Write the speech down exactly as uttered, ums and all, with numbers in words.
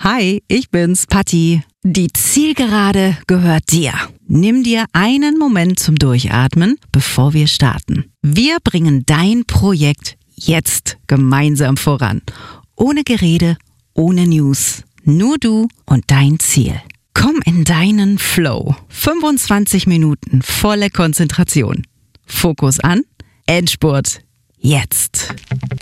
Hi, ich bin's, Patti. Die Zielgerade gehört dir. Nimm dir einen Moment zum Durchatmen, bevor wir starten. Wir bringen dein Projekt jetzt gemeinsam voran. Ohne Gerede, ohne News. Nur du und dein Ziel. Komm in deinen Flow. fünfundzwanzig Minuten volle Konzentration. Fokus an. Endspurt. Jetzt.